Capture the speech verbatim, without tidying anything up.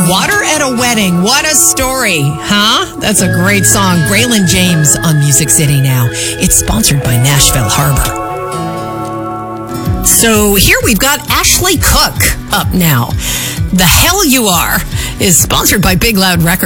Water at a Wedding. What a story, huh? That's a great song. Braylon James on Music City now. It's sponsored by Nashville Harbor. So here we've got Ashley Cook up now. The Hell You Are is sponsored by Big Loud Records.